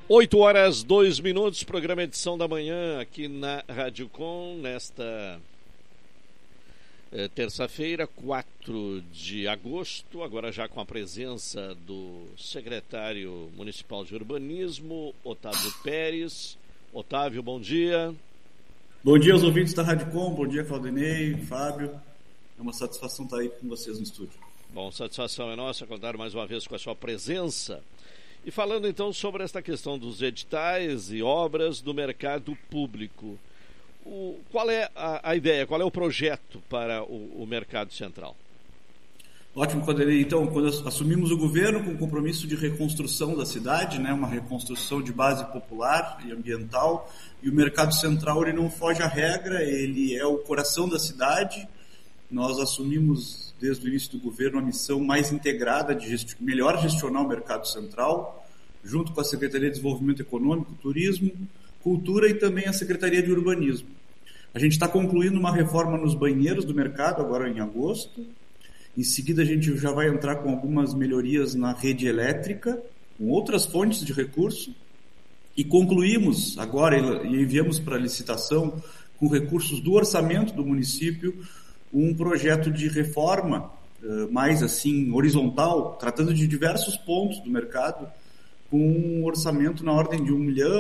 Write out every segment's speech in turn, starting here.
8h02, programa Edição da Manhã aqui na Rádio Com, nesta terça-feira, 4 de agosto, agora já com a presença do secretário municipal de urbanismo, Otávio Pérez. Otávio, bom dia. Bom dia aos ouvintes da Rádio Com, bom dia Claudinei, Fábio, é uma satisfação estar aí com vocês no estúdio. Bom, satisfação é nossa contar mais uma vez com a sua presença. E falando então sobre esta questão dos editais e obras do mercado público, qual é a ideia, qual é o projeto para o mercado central? Ótimo, Claudinei. Então, quando assumimos o governo com o compromisso de reconstrução da cidade, né, uma reconstrução de base popular e ambiental, e o mercado central ele não foge à regra, ele é o coração da cidade. Nós assumimos desde o início do governo a missão mais integrada de melhor gestionar o mercado central, junto com a Secretaria de Desenvolvimento Econômico, Turismo, Cultura e também a Secretaria de Urbanismo. A gente está concluindo uma reforma nos banheiros do mercado, agora em agosto. Em seguida a gente já vai entrar com algumas melhorias na rede elétrica, com outras fontes de recurso, e concluímos agora e enviamos para licitação, com recursos do orçamento do município, um projeto de reforma mais assim horizontal, tratando de diversos pontos do mercado, com um orçamento na ordem de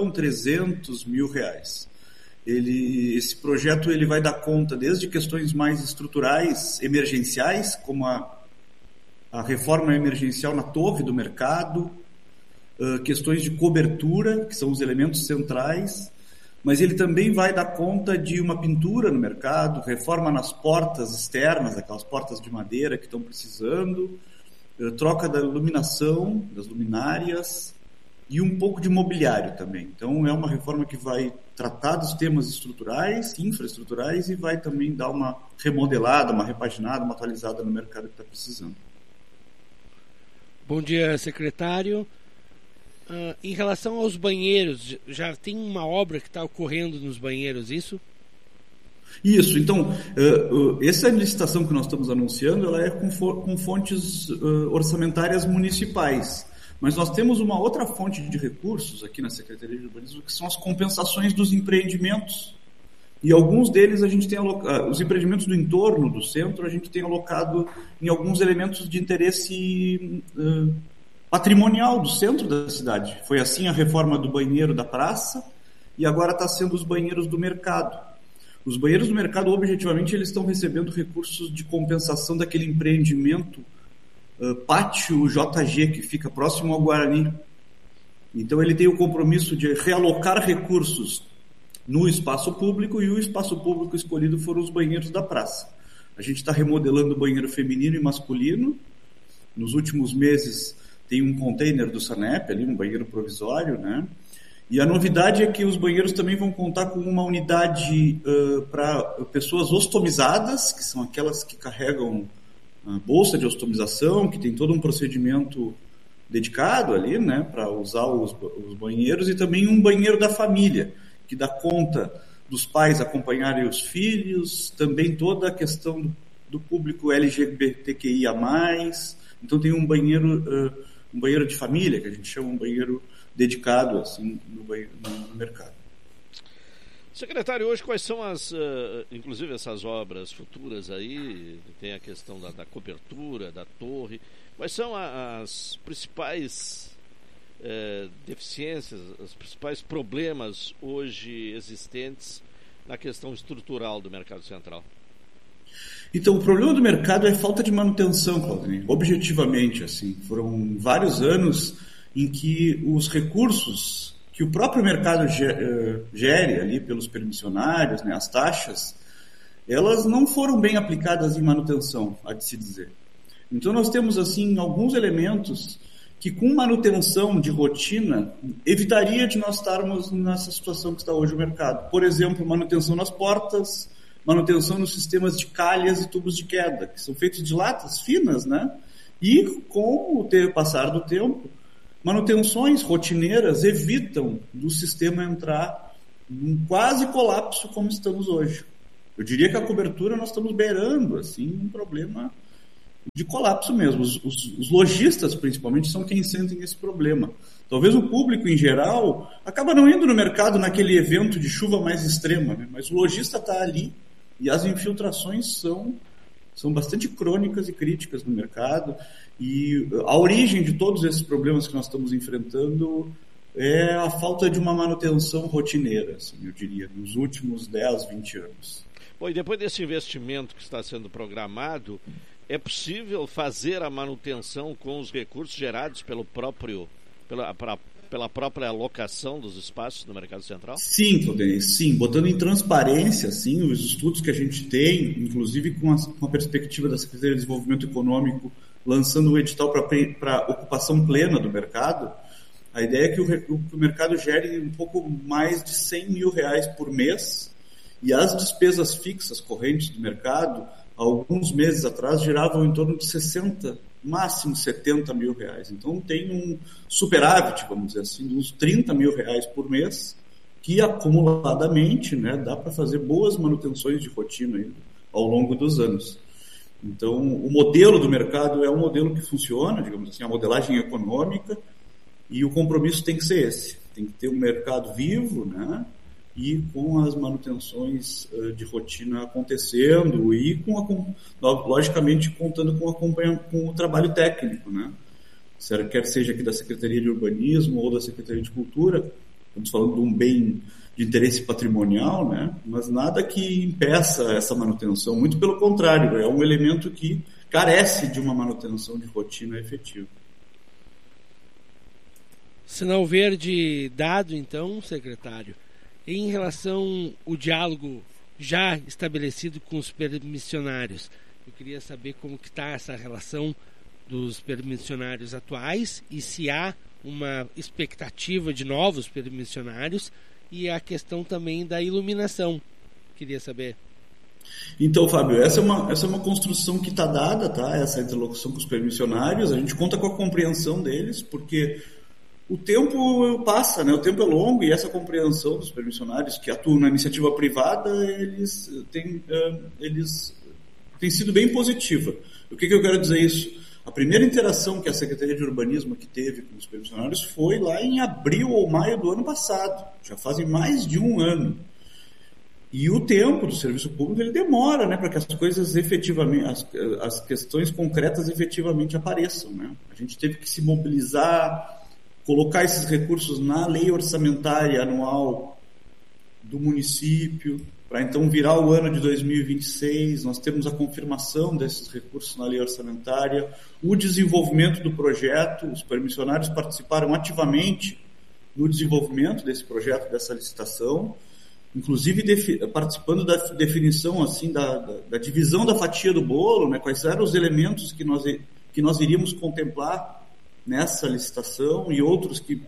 R$1.300.000. Esse projeto ele vai dar conta desde questões mais estruturais, emergenciais, como a reforma emergencial na torre do mercado, questões de cobertura, que são os elementos centrais, mas ele também vai dar conta de uma pintura no mercado, reforma nas portas externas, aquelas portas de madeira que estão precisando, troca da iluminação, das luminárias e um pouco de mobiliário também. Então é uma reforma que vai tratar dos temas estruturais, infraestruturais e vai também dar uma remodelada, uma repaginada, uma atualizada no mercado que está precisando. Bom dia, secretário. Em relação aos banheiros, já tem uma obra que está ocorrendo nos banheiros, isso? Isso, então, essa licitação que nós estamos anunciando, ela é com fontes orçamentárias municipais, mas nós temos uma outra fonte de recursos aqui na Secretaria de Urbanismo, que são as compensações dos empreendimentos, e alguns deles a gente tem alocado, os empreendimentos do entorno do centro, a gente tem alocado em alguns elementos de interesse patrimonial do centro da cidade. Foi assim a reforma do banheiro da praça e agora está sendo os banheiros do mercado. Os banheiros do mercado, objetivamente, eles estão recebendo recursos de compensação daquele empreendimento Pátio JG, que fica próximo ao Guarani. Então ele tem o compromisso de realocar recursos no espaço público e o espaço público escolhido foram os banheiros da praça. A gente está remodelando o banheiro feminino e masculino. Nos últimos meses tem um container do Sanep ali, um banheiro provisório, né? E a novidade é que os banheiros também vão contar com uma unidade para pessoas ostomizadas, que são aquelas que carregam a bolsa de ostomização, que tem todo um procedimento dedicado ali, né, para usar os banheiros, e também um banheiro da família, que dá conta dos pais acompanharem os filhos, também toda a questão do público LGBTQIA+, então tem um banheiro de família, que a gente chama um banheiro dedicado assim, no mercado. Secretário, hoje quais são inclusive essas obras futuras aí, tem a questão da cobertura, da torre, quais são as principais deficiências, os principais problemas hoje existentes na questão estrutural do mercado central? Então, o problema do mercado é falta de manutenção, Claudinei. Objetivamente, assim, foram vários anos em que os recursos que o próprio mercado gere ali pelos permissionários, né, as taxas, elas não foram bem aplicadas em manutenção, há de se dizer. Então, nós temos, assim, alguns elementos que, com manutenção de rotina, evitaria de nós estarmos nessa situação que está hoje o mercado. Por exemplo, manutenção nas portas, manutenção nos sistemas de calhas e tubos de queda, que são feitos de latas finas, né? E com o passar do tempo, manutenções rotineiras evitam do sistema entrar em quase colapso como estamos hoje. Eu diria que a cobertura nós estamos beirando assim, um problema de colapso mesmo. Os lojistas, principalmente, são quem sentem esse problema. Talvez o público, em geral, acaba não indo no mercado naquele evento de chuva mais extrema, né? Mas o lojista está ali e as infiltrações são bastante crônicas e críticas no mercado. E a origem de todos esses problemas que nós estamos enfrentando é a falta de uma manutenção rotineira, assim, eu diria, nos últimos 10, 20 anos. Bom, e depois desse investimento que está sendo programado, é possível fazer a manutenção com os recursos gerados pela própria alocação dos espaços no Mercado Central? Sim, Claudinei, sim. Botando em transparência, sim, os estudos que a gente tem, inclusive com a perspectiva da Secretaria de Desenvolvimento Econômico, lançando o edital para ocupação plena do mercado, a ideia é que o mercado gere um pouco mais de R$100 mil por mês, e as despesas fixas correntes do mercado, alguns meses atrás, giravam em torno de 60, máximo 70 mil reais. Então tem um superávit, vamos dizer assim, de uns 30 mil reais por mês, que acumuladamente, né, dá para fazer boas manutenções de rotina aí, ao longo dos anos. Então o modelo do mercado é um modelo que funciona, digamos assim, a modelagem econômica, e o compromisso tem que ser esse. Tem que ter um mercado vivo, né, e com as manutenções de rotina acontecendo e logicamente contando com o trabalho técnico, né? Quer seja aqui da Secretaria de Urbanismo ou da Secretaria de Cultura, estamos falando de um bem de interesse patrimonial, né? Mas nada que impeça essa manutenção, muito pelo contrário, é um elemento que carece de uma manutenção de rotina efetiva. Sinal verde dado, então, secretário. Em relação ao diálogo já estabelecido com os permissionários, eu queria saber como que está essa relação dos permissionários atuais e se há uma expectativa de novos permissionários e a questão também da iluminação. Queria saber. Então, Fábio, essa é uma construção que está dada, tá? Essa interlocução com os permissionários, a gente conta com a compreensão deles, porque o tempo passa, né? O tempo é longo e essa compreensão dos permissionários que atuam na iniciativa privada, eles têm sido bem positiva. O que eu quero dizer isso? A primeira interação que a Secretaria de Urbanismo que teve com os permissionários foi lá em abril ou maio do ano passado. Já fazem mais de um ano. E o tempo do serviço público ele demora, né, para que as coisas efetivamente, as questões concretas efetivamente apareçam, né? A gente teve que se mobilizar, colocar esses recursos na lei orçamentária anual do município, para então virar o ano de 2026, nós temos a confirmação desses recursos na lei orçamentária, o desenvolvimento do projeto, os permissionários participaram ativamente no desenvolvimento desse projeto, dessa licitação, inclusive participando da definição assim, da divisão da fatia do bolo, né, quais eram os elementos que nós iríamos contemplar nessa licitação e outros que,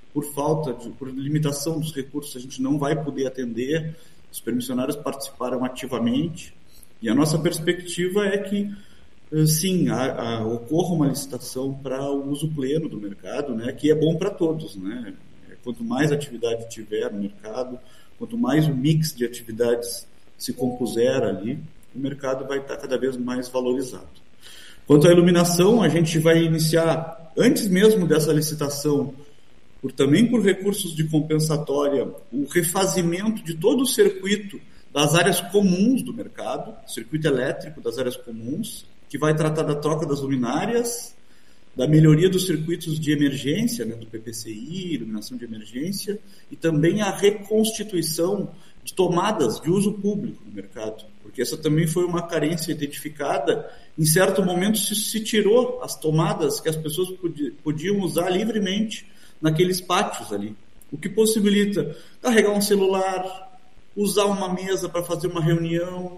por limitação dos recursos, a gente não vai poder atender. Os permissionários participaram ativamente e a nossa perspectiva é que, sim, ocorra uma licitação para o uso pleno do mercado, né, que é bom para todos, né? Quanto mais atividade tiver no mercado, quanto mais o mix de atividades se compuser ali, o mercado vai estar cada vez mais valorizado. Quanto à iluminação, a gente vai iniciar, antes mesmo dessa licitação, também por recursos de compensatória, o refazimento de todo o circuito das áreas comuns do mercado, circuito elétrico das áreas comuns, que vai tratar da troca das luminárias, da melhoria dos circuitos de emergência, né, do PPCI, iluminação de emergência, e também a reconstituição de tomadas de uso público no mercado, porque essa também foi uma carência identificada. Em certo momento se tirou as tomadas que as pessoas podiam usar livremente naqueles pátios ali, o que possibilita carregar um celular, usar uma mesa para fazer uma reunião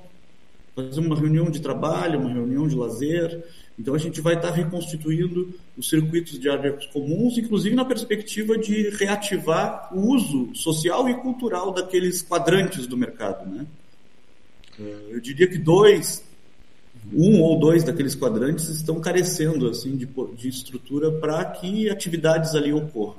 de trabalho, uma reunião de lazer. Então a gente vai estar reconstituindo os circuitos de áreas comuns, inclusive na perspectiva de reativar o uso social e cultural daqueles quadrantes do mercado, né? Eu diria que um ou dois daqueles quadrantes estão carecendo assim, de estrutura para que atividades ali ocorram.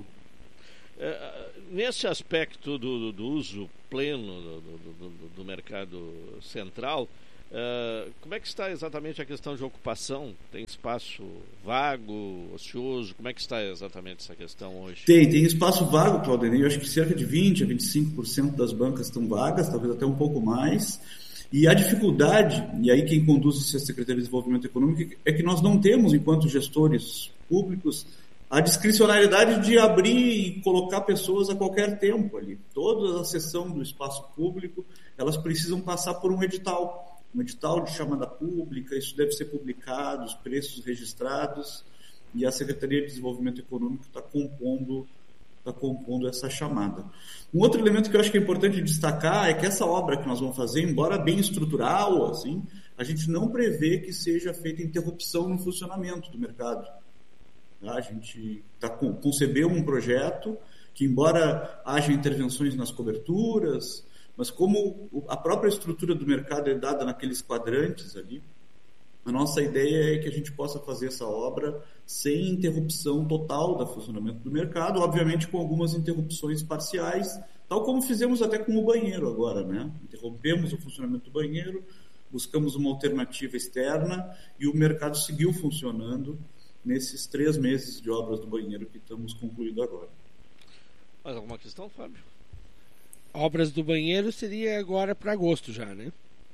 Nesse aspecto do uso pleno do mercado central, Como é que está exatamente a questão de ocupação? Tem espaço vago, ocioso? Como é que está exatamente essa questão hoje? Tem espaço vago, Claudinei. Eu acho que cerca de 20% a 25% das bancas estão vagas, talvez até um pouco mais. E a dificuldade, e aí quem conduz essa Secretaria de Desenvolvimento Econômico, é que nós não temos, enquanto gestores públicos, a discricionariedade de abrir e colocar pessoas a qualquer tempo ali. Toda a sessão do espaço público, elas precisam passar por um edital de chamada pública, isso deve ser publicado, os preços registrados, e a Secretaria de Desenvolvimento Econômico está compondo essa chamada. Um outro elemento que eu acho que é importante destacar é que essa obra que nós vamos fazer, embora bem estrutural, assim, a gente não prevê que seja feita interrupção no funcionamento do mercado. A gente concebeu um projeto que, embora haja intervenções nas coberturas, mas como a própria estrutura do mercado é dada naqueles quadrantes ali, a nossa ideia é que a gente possa fazer essa obra sem interrupção total do funcionamento do mercado, obviamente com algumas interrupções parciais, tal como fizemos até com o banheiro agora, né? Interrompemos o funcionamento do banheiro, buscamos uma alternativa externa e o mercado seguiu funcionando nesses 3 meses de obras do banheiro que estamos concluindo agora. Mais alguma questão, Fábio? Obras do banheiro seria agora para agosto já, né?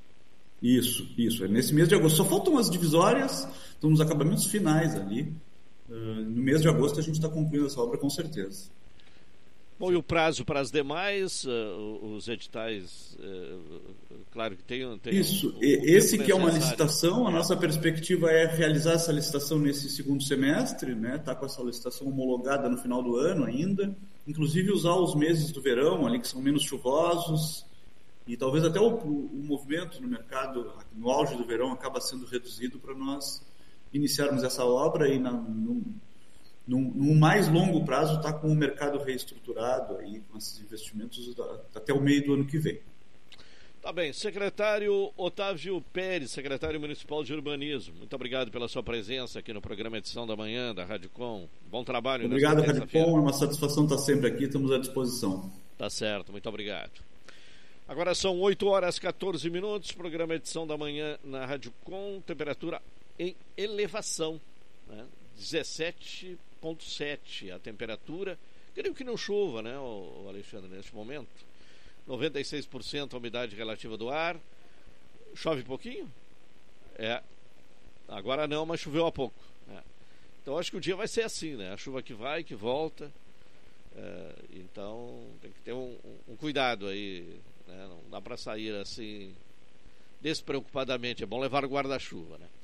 Isso. É nesse mês de agosto. Só faltam as divisórias, estão nos acabamentos finais ali. No mês de agosto a gente está concluindo essa obra com certeza. Bom, e o prazo para as demais, os editais, claro que tem isso, esse que é uma licitação, a nossa perspectiva é realizar essa licitação nesse segundo semestre, né? Tá com essa licitação homologada no final do ano ainda, inclusive usar os meses do verão ali que são menos chuvosos, e talvez até o movimento no mercado no auge do verão acaba sendo reduzido para nós iniciarmos essa obra e num mais longo prazo está com o mercado reestruturado aí, com esses investimentos até o meio do ano que vem. Tá bem. Secretário Otávio Pérez, secretário municipal de urbanismo, muito obrigado pela sua presença aqui no programa Edição da Manhã da Rádio Com. Bom trabalho. Obrigado, Rádio Com, é uma satisfação estar sempre aqui, estamos à disposição. Tá certo, muito obrigado. Agora são 8h14, programa Edição da Manhã na Rádio Com, temperatura em elevação, né? 17,7 a temperatura. Creio que não chova, né, o Alexandre, neste momento. 96% a umidade relativa do ar. Chove pouquinho? Agora não, mas choveu há pouco. Então acho que o dia vai ser assim, né? A chuva que vai, que volta. Então tem que ter um cuidado aí, né? Não dá para sair assim despreocupadamente. É bom levar o guarda-chuva, né?